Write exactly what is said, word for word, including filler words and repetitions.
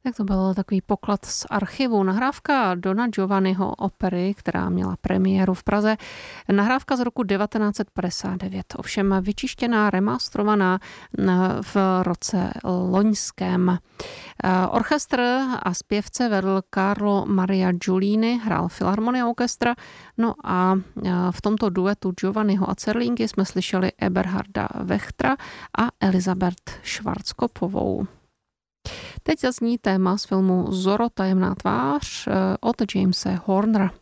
Tak to byl takový poklad z archivu. Nahrávka Dona Giovanniho opery, která měla premiéru v Praze. Nahrávka z roku devatenáct set padesát devět. Ovšem vyčištěná, remastrovaná v roce loňském. Orchestr a zpěvce vedl Carlo Maria Giulini, hrál Filharmonia Orchestra. No a v tomto duetu Giovanniho a Cerlinky jsme slyšeli Eberharda Wächtera a Elizabeth Schwarzkopfovou. Teď zazní téma z filmu Zorro tajemná tvář od Jamese Hornera.